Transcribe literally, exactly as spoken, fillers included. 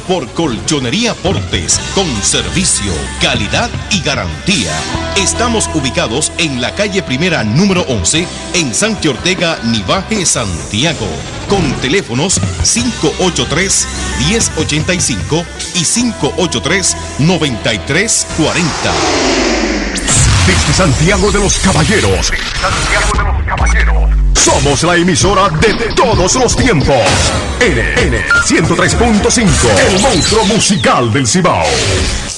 por Colchonería Portes, con servicio, calidad y garantía. Estamos ubicados en la calle Primera número once, en Sánchez Ortega, Nivaje, Santiago, con teléfonos cinco ocho tres, uno cero ocho cinco y cinco ocho tres, nueve tres cuatro cero. Desde Santiago de los Caballeros. Desde Santiago de los Caballeros. Somos la emisora de todos los tiempos. N, N ciento tres punto cinco. El monstruo musical del Cibao.